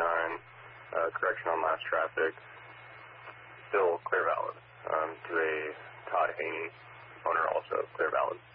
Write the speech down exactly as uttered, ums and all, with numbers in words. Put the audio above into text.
nine, uh, correction on last traffic, still clear valid. Um, to a Todd Haney, owner also clear valid.